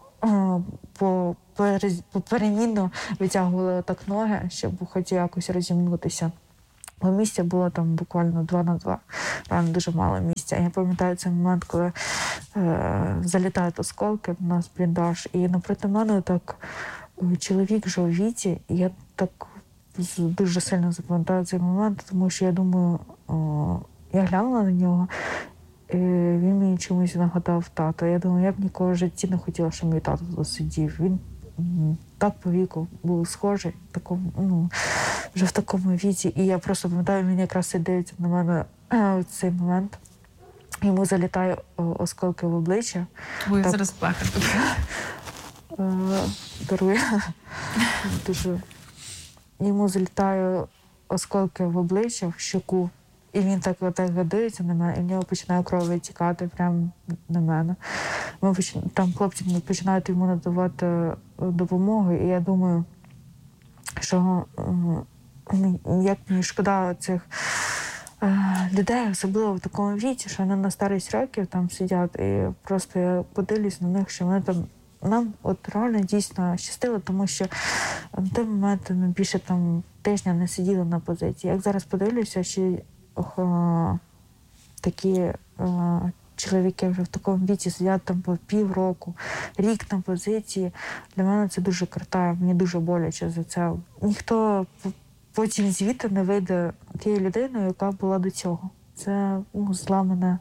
поперемінно витягували отак ноги, щоб хоч якось розімнутися. Бо місця було там буквально 2-2. Реально дуже мало місця. Я пам'ятаю цей момент, коли залітають осколки в нас в бліндаж. І напроти мене так чоловік вже у віці. І я так дуже сильно запам'ятаю цей момент, тому що я думаю, я глянула на нього, і він мені чомусь нагадав тата. Я думаю, я б ніколи в житті не хотіла, щоб мій тато тут сидів. Він так по віку був схожий, вже в такому віці. І я просто пам'ятаю, він якраз дивиться на мене в цей момент. Йому залітає осколки в обличчя. Ой, я зараз плакати. Дарує. Дуже. Йому залітає осколки в обличчя, в щоку. І він так дивиться на мене, і в нього починає кров витікати прямо на мене. Там хлопці починають йому надавати допомогу, і я думаю, що як мені шкода цих людей, особливо в такому віці, що вони на старість років там сидять, і просто я подивлюсь на них, що вони там нам от реально дійсно щастило, тому що на той момент ми більше там тижня не сиділи на позиції. Як зараз подивлюся, що такі чоловіки вже в такому віці сидять там по півроку, рік на позиції, для мене це дуже картає, мені дуже боляче за це. Ніхто потім звідти не вийде тією людиною, яка була до цього. Це зламане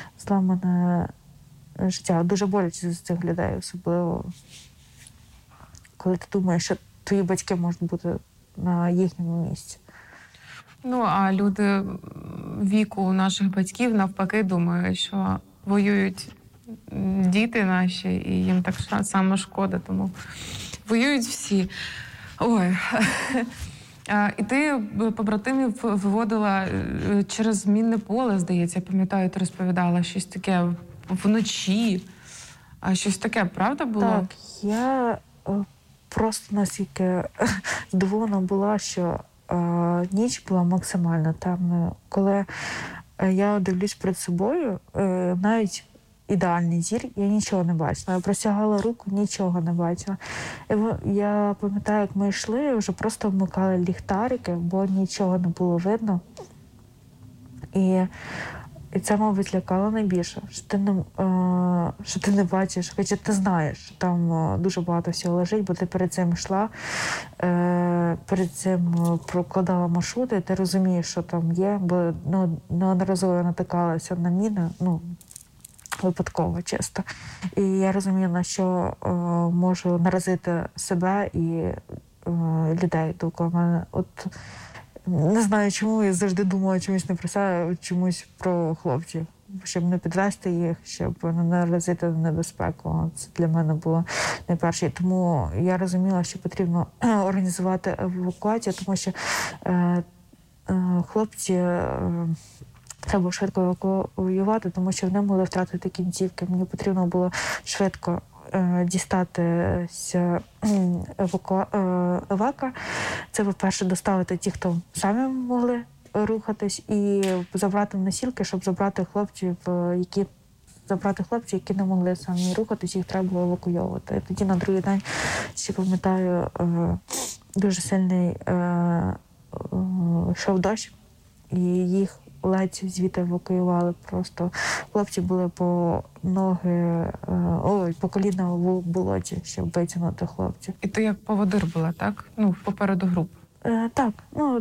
життя. Дуже боляче за цих людей, особливо коли ти думаєш, що твої батьки можуть бути на їхньому місці. Ну, а люди віку наших батьків навпаки думають, що воюють діти наші, і їм так само шкода, тому воюють всі. Ой. І ти побратимів виводила через мінне поле, здається, я пам'ятаю, ти розповідала щось таке вночі. А щось таке, правда, було? Так, я просто настільки здивована була, що ніч була максимально темною. Коли я дивлюсь перед собою, навіть ідеальний зір, я нічого не бачила. Я простягала руку, нічого не бачила. Я пам'ятаю, як ми йшли, вже просто вмикали ліхтарики, бо нічого не було видно. І це, мабуть, лякало найбільше, що ти не бачиш, хоча ти знаєш, що там дуже багато всього лежить, бо ти перед цим йшла, перед цим прокладала маршрути, ти розумієш, що там є, бо неодноразово натикалася на міни, випадково, чисто. І я розуміла, що можу наразити себе і людей довкола мене. От не знаю, чому я завжди думала чомусь не про себе, а чомусь про хлопців. Щоб не підвести їх, щоб не наразити на небезпеку. Це для мене було найперше. Тому я розуміла, що потрібно організувати евакуацію, тому що хлопці треба швидко евакуювати, тому що вони могли втратити кінцівки. Мені потрібно було швидко дістатися евака. Це, по-перше, доставити ті, хто самі могли рухатись, і забрати носілки, щоб забрати хлопців, які не могли самі рухатись, їх треба було евакуйовувати. Тоді на другий день, ще пам'ятаю, дуже сильний йшов дощ, і їх ледь звідти евакуювали. Просто хлопці були по коліна в болоті, щоб витягнути хлопців. І ти як поводир була, так? Попереду груп. Так.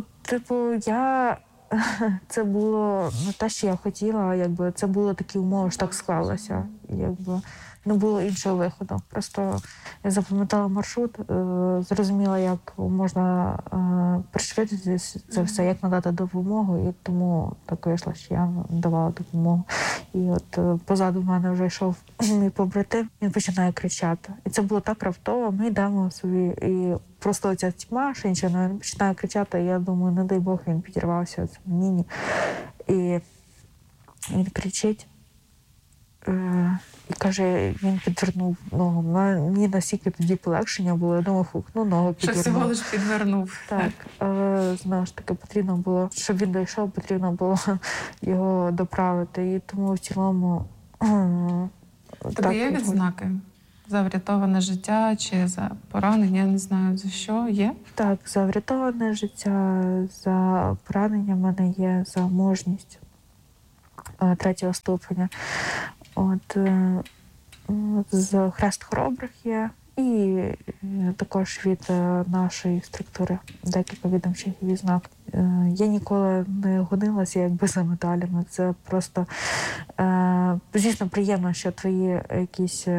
Це було не те, що я хотіла, це було такі умови, що так склалося. Не було іншого виходу. Просто я запам'ятала маршрут, зрозуміла, як можна пришвидшити це все, як надати допомогу, і тому так вийшло, що я давала допомогу. І от позаду мене вже йшов мій побратим, він починає кричати. І це було так раптово, ми йдемо собі, і просто оця тьма, що нічого, він починає кричати, і я думаю, не дай Бог, він підірвався в цьому міні. І він кричить. І каже, він підвернув ногу. Мені настільки тоді полегшення було, я думав, ногу підвернув. Що всього лиш підвернув. Так, але, знову ж таки, потрібно було, щоб він дійшов, потрібно було його доправити. І тому в цілому... Тобі є відзнаки за врятоване життя чи за поранення, я не знаю, за що є? Так, за врятоване життя, за поранення в мене є, за мужність 3-го ступеня. З Хрест Хоробрих є. І також від нашої структури декілька відомчих відзнак. Я ніколи не гонилася якби за медалями. Це просто, звісно, приємно, що твої якісь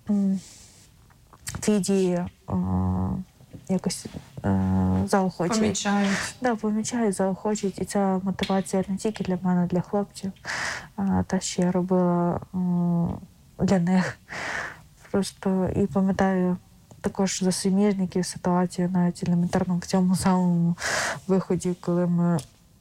твої дії якось заохочують. Помічають. Да, помічають, заохочують. І ця мотивація не тільки для мене, для хлопців, та що я робила для них. Просто і пам'ятаю також за суміжників ситуацію навіть елементарно в цьому самому виході, коли ми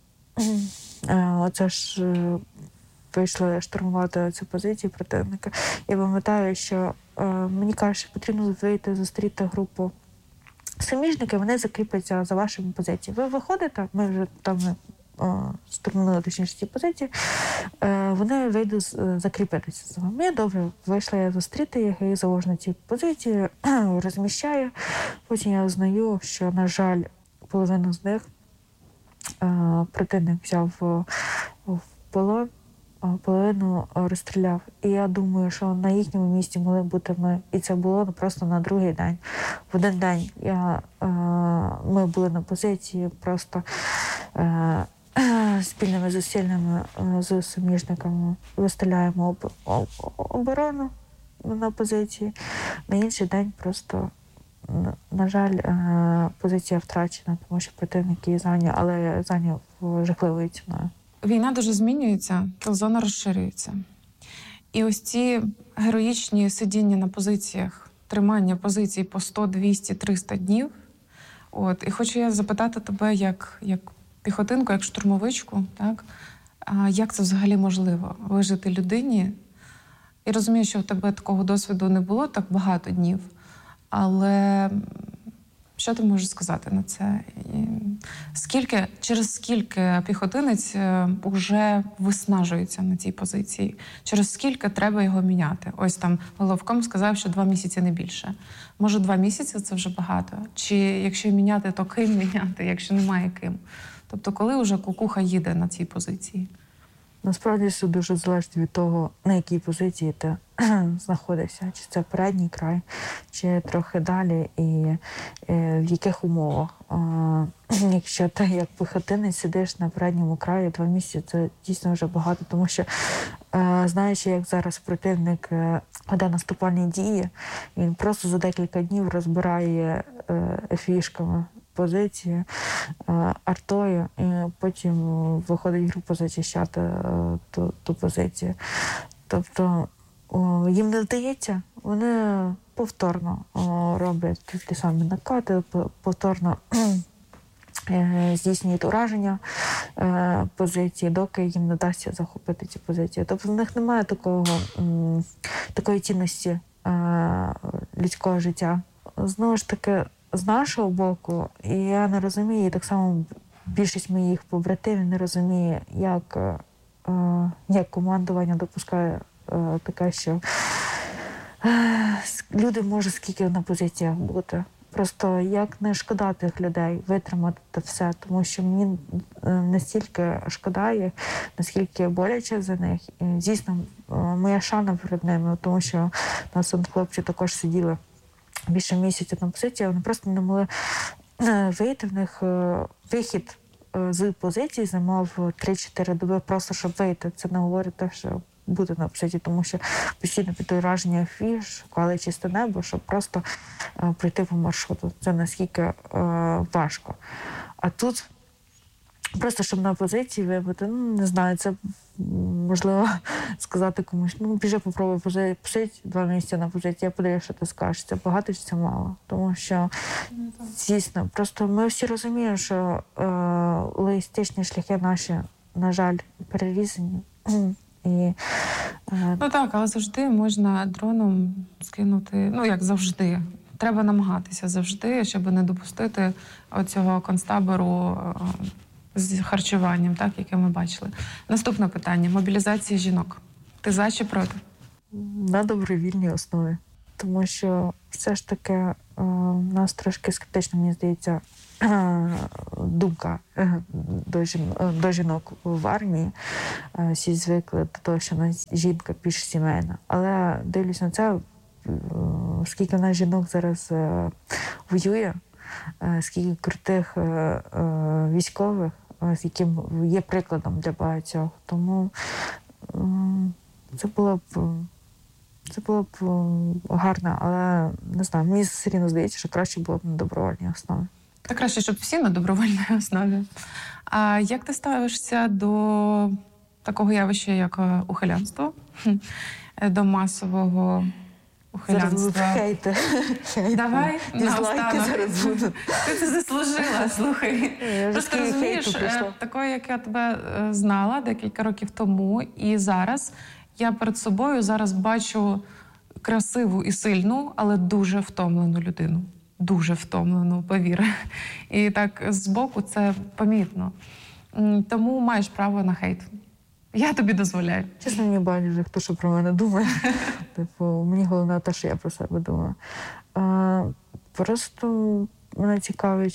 вийшли штурмувати цю позицію противника. Я пам'ятаю, що мені кажуть, що потрібно вийти, зустріти групу суміжників, вони закріпляться за вашими позиціями. Ви виходите, ми вже там штурмували точніше ці позиції, вони вийдуть закріпитися за вами. Я добре вийшла я зустріти їх і завожу на ці позиції, розміщаю. Потім я знаю, що, на жаль, половину з них противник взяв в полон, а половину розстріляв. І я думаю, що на їхньому місці могли бути ми. І це було просто на другий день. В один день ми були на позиції, просто спільними зусиллями з суміжниками виставляємо оборону на позиції. На інший день просто, на жаль, позиція втрачена, тому що противник її зайняв, але зайняв жахливою ціною. Війна дуже змінюється, зона розширюється. І ось ці героїчні сидіння на позиціях, тримання позицій по 100, 200, 300 днів. І хочу я запитати тебе, як піхотинку, як штурмовичку, так? Як це взагалі можливо вижити людині? Я розумію, що в тебе такого досвіду не було так багато днів, але що ти можеш сказати на це? Через скільки піхотинець вже виснажується на цій позиції? Через скільки треба його міняти? Ось там головком сказав, що 2 місяці не більше. Може, 2 місяці це вже багато? Чи якщо міняти, то ким міняти, якщо немає ким? Тобто, коли вже кукуха їде на цій позиції? Насправді все дуже залежить від того, на якій позиції ти знаходишся. Чи це передній край, чи трохи далі, і в яких умовах. Якщо ти як піхотинець сидиш на передньому краї 2 місяці, це дійсно вже багато, тому що, знаючи, як зараз противник веде наступальні дії, він просто за декілька днів розбирає фішками позиції, артою, і потім виходить група зачищати ту позицію. Тобто їм не вдається, вони повторно роблять ті самі накати, повторно здійснюють ураження позиції, доки їм не вдасться захопити ці позиції. Тобто в них немає такої цінності людського життя. Знову ж таки, з нашого боку, і я не розумію, і так само більшість моїх побратимів не розуміє, як командування допускає таке, що люди можуть скільки на позиціях бути. Просто як не шкода тих людей, витримати це все, тому що мені настільки шкода їх, наскільки боляче за них. І, звісно, моя шана перед ними, тому що нас хлопці також сиділи більше місяця на позиції, вони просто не могли вийти. В них вихід з позиції займав 3-4 доби просто, щоб вийти. Це не говорить те, що бути на позиції, тому що постійно під ураження фіш, шукали чисте небо, щоб просто пройти по маршруту. Це наскільки важко. А тут просто, щоб на позиції вибути, не знаю, це можливо сказати комусь, біжи, попробуй посидіти 2 місяці на позиції, я подивлюся, що ти скажеш. Це багато чи це мало? Тому що, звісно, просто ми всі розуміємо, що логістичні шляхи наші, на жаль, перерізані. Так, але завжди можна дроном скинути, як завжди. Треба намагатися завжди, щоб не допустити оцього концтабору з харчуванням, так, яке ми бачили. Наступне питання. Мобілізація жінок. Ти за чи проти? На добровільній основі. тому що все ж таки у нас трошки скептично, мені здається, думка до жінок в армії. Всі звикли до того, що жінка більш сімейна. Але дивлюсь на це, скільки в нас жінок зараз воює, скільки крутих військових, яким є прикладом для багатьох. Тому це було б гарно, але не знаю, мені все рівно здається, що краще було б на добровольній основі. Та краще, щоб всі на добровольній основі. А як ти ставишся до такого явища, як ухилянство? До масового ухилянства? Зараз хейти. Давай, наостанок. Зараз будуть. Ти це заслужила, слухай. Просто розумієш, такою, як я тебе знала декілька років тому, і зараз я перед собою зараз бачу красиву і сильну, але дуже втомлену людину. Дуже втомлену, повір. І так збоку це помітно. Тому маєш право на хейт. Я тобі дозволяю. Чесно, мені байдуже, хто що про мене думає. Мені головне те, що я про себе думаю. Просто мене цікавить,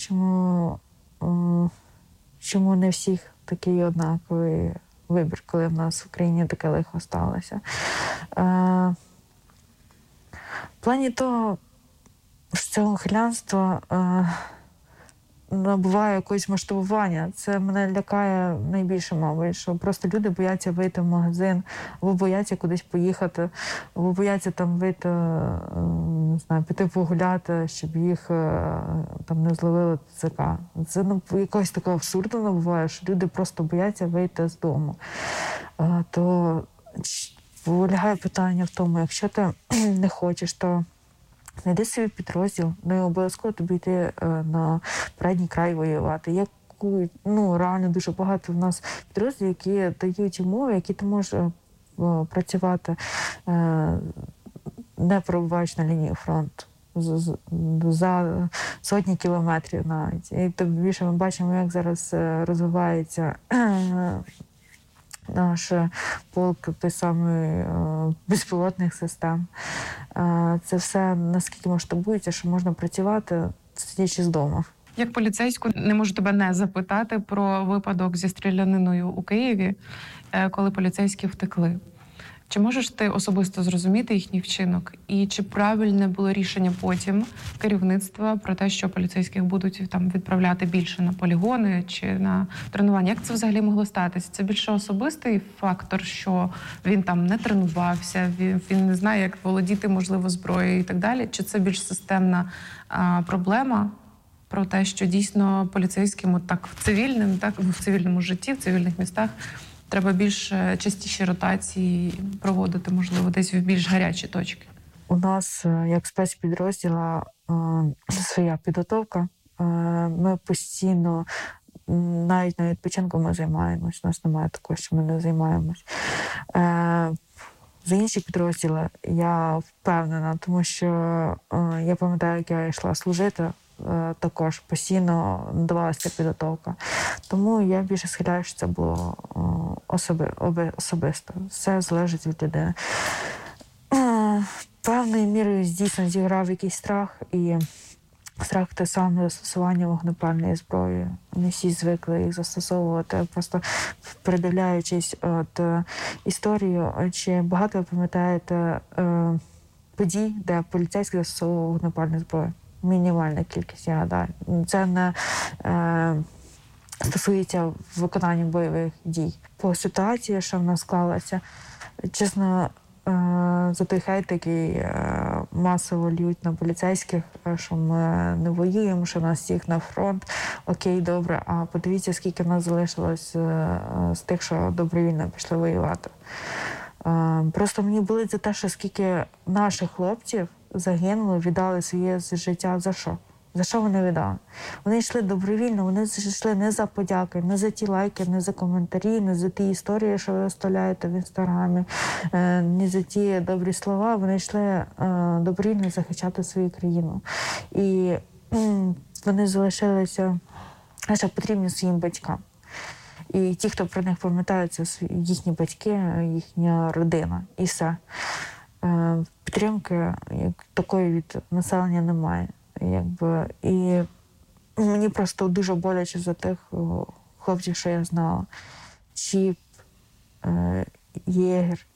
чому не всіх такий однаковий вибір, коли в нас в Україні таке лихо сталося. В плані того, що це ухилянство набуває якогось масштабування. Це мене лякає найбільше, мабуть, що просто люди бояться вийти в магазин, або бояться кудись поїхати, або бояться там вийти, не знаю, піти погуляти, щоб їх там не зловили ТЦК. Це якогось такого абсурду набуває, що люди просто бояться вийти з дому. То полягає питання в тому, якщо ти не хочеш, то знайди собі підрозділ, не обов'язково тобі йти на передній край воювати. Реально дуже багато в нас підрозділів, які дають умови, які ти можеш працювати, не перебуваючи на лінії фронту. За сотні кілометрів навіть. І тим більше ми бачимо, як зараз розвивається наш полк той самий безпілотних систем. Це все наскільки масштабується, що можна працювати, сидячи з дому. Як поліцейську не можу тебе не запитати про випадок зі стріляниною у Києві, коли поліцейські втекли. Чи можеш ти особисто зрозуміти їхній вчинок? І чи правильне було рішення потім керівництва про те, що поліцейських будуть там відправляти більше на полігони чи на тренування? Як це взагалі могло статися? Це більше особистий фактор, що він там не тренувався, він не знає, як володіти, можливо, зброєю і так далі? Чи це більш системна проблема про те, що дійсно поліцейським так в цивільному житті, в цивільних містах треба більш частіші ротації проводити, можливо, десь в більш гарячі точки? У нас, як спецпідрозділа, своя підготовка. Ми постійно, навіть на відпочинку ми займаємось. У нас немає такого, що ми не займаємось. За інші підрозділи я впевнена, тому що я пам'ятаю, як я йшла служити, також постійно надавалася підготовка. Тому я більше схиляю, що це було особисто. Все залежить від людини. Певною мірою дійсно зіграв якийсь страх, і страх те саме застосування вогнепальної зброї. Не всі звикли їх застосовувати. Просто передивляючись історію, чи багато ви пам'ятаєте подій, де поліцейський застосовував вогнепальну зброю? Мінімальна кількість, я гадаю. Це не стосується виконання бойових дій. По ситуації, що в нас склалася, чесно, за той хейт, який масово льють на поліцейських, що ми не воюємо, що нас всіх на фронт. Окей, добре, а подивіться, скільки в нас залишилось з тих, що добровільно пішли воювати. Просто мені болить за те, що скільки наших хлопців загинули, віддали своє життя. За що? За що вони віддали? Вони йшли добровільно, вони йшли не за подяки, не за ті лайки, не за коментарі, не за ті історії, що ви оставляєте в інстаграмі, не за ті добрі слова. Вони йшли добровільно захищати свою країну. І вони залишилися лише потрібні своїм батькам. І ті, хто про них пам'ятає, це їхні батьки, їхня родина. І все. підтримки як такої від населення немає. І мені просто дуже боляче за тих хлопців, що я знала. Чіп, Єгер,